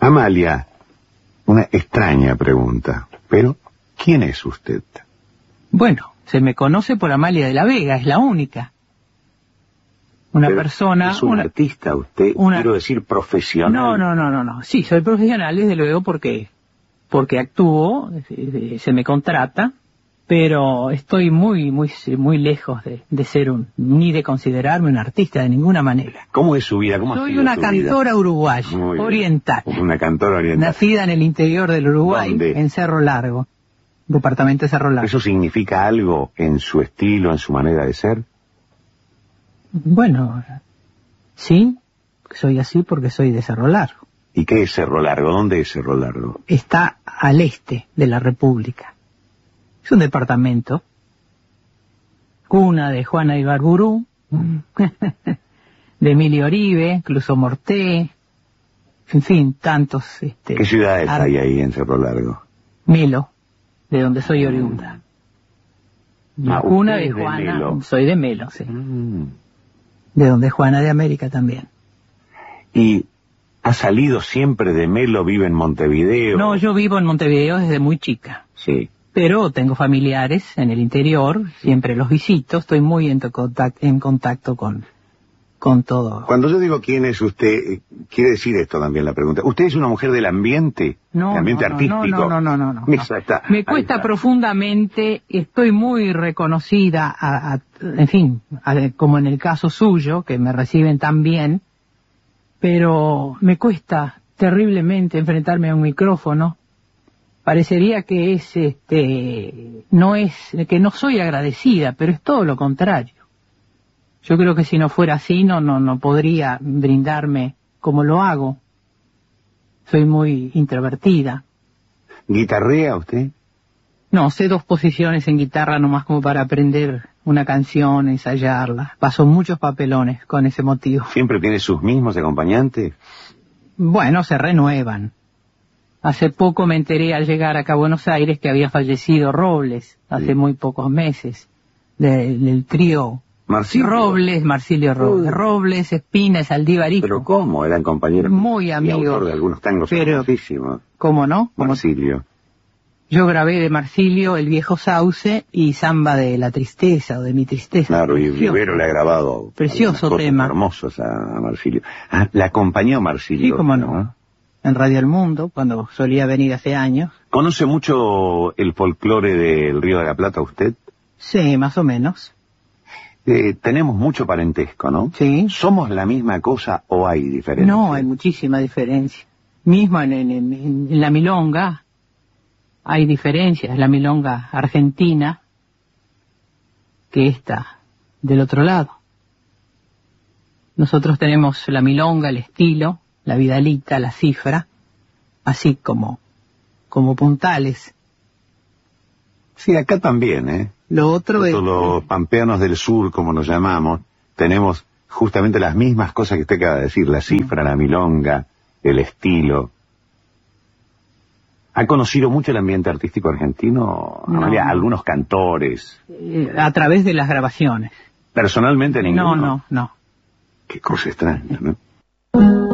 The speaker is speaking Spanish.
Amalia, una extraña pregunta, pero ¿quién es usted? Bueno, se me conoce por Amalia de la Vega, es la única. Una Pero persona... ¿es un artista usted? Quiero decir profesional. No. Sí, soy profesional, desde luego, porque actúo, se me contrata, pero estoy muy lejos de ser ni de considerarme un artista de ninguna manera. ¿Cómo es su vida? ¿Cómo soy una cantora uruguaya, oriental. Una cantora oriental. Nacida en el interior del Uruguay, ¿Dónde? En Cerro Largo, departamento de Cerro Largo. ¿Eso significa algo en su estilo, en su manera de ser? Bueno, sí, soy así porque soy de Cerro Largo. ¿Y qué es Cerro Largo? ¿Dónde es Cerro Largo? Está al este de la República. Es un departamento. Cuna de Juana Ibarburú, de Emilio Oribe, Cluso Morté, en fin, tantos... ¿Qué ciudades hay ahí en Cerro Largo? Melo, de donde soy oriunda. La cuna de Juana, Melo. soy de Melo, sí. De donde Juana de América también. ¿Y ha salido siempre de Melo, vive en Montevideo? No, yo vivo en Montevideo desde muy chica. Sí. Pero tengo familiares en el interior, siempre los visito, estoy muy en contacto con todo. Cuando yo digo quién es usted, quiere decir esto también la pregunta. ¿Usted es una mujer del ambiente? No, ¿del ambiente artístico? No. Exacto. Me cuesta profundamente, estoy muy reconocida, en fin, como en el caso suyo, que me reciben tan bien, pero me cuesta terriblemente enfrentarme a un micrófono. Parecería que que no soy agradecida, pero es todo lo contrario. Yo creo que si no fuera así, no podría brindarme como lo hago. Soy muy introvertida. ¿Guitarrea usted? No, sé 2 posiciones en guitarra nomás como para aprender una canción, ensayarla. Paso muchos papelones con ese motivo. ¿Siempre tiene sus mismos acompañantes? Bueno, se renuevan. Hace poco me enteré al llegar acá a Buenos Aires que había fallecido Robles, hace muy pocos meses, del trío Marsilio. Marsilio Robles. Robles, Espina, Saldívar Hijo. ¿Pero cómo? Eran compañeros. Muy amigos. Y autor de algunos tangos famosísimos. ¿Cómo no? Marsilio. Yo grabé de Marsilio El Viejo Sauce y Samba de la Tristeza, o de mi Tristeza. Claro, y Rivero le ha grabado precioso tema. Hermosos a Marsilio. Ah, ¿la acompañó Marsilio? Sí, cómo no. En Radio El Mundo, cuando solía venir hace años. ¿Conoce mucho el folclore del Río de la Plata usted? Sí, más o menos. Tenemos mucho parentesco, ¿no? Sí. ¿Somos la misma cosa o hay diferencias? No, hay muchísima diferencia. Mismo en la milonga hay diferencias. La milonga argentina que está del otro lado. Nosotros tenemos la milonga, el estilo, la vidalita, la cifra, así como puntales. Sí, acá también, ¿eh? Lo otro es... Los pampeanos del sur, como nos llamamos, tenemos justamente las mismas cosas que usted acaba de decir, la cifra, la milonga, el estilo. ¿Ha conocido mucho el ambiente artístico argentino, Amalia? No. Algunos cantores. A través de las grabaciones. ¿Personalmente ninguno? No. Qué cosa extraña, ¿no?